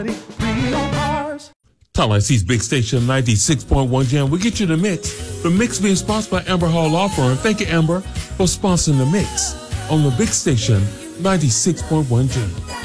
Tallahassee's Big Station 96.1 Jam. We get you the mix. The mix being sponsored by Amber Hall Law Firm. Thank you, Amber, for sponsoring the mix on the Big Station 96.1 Jam.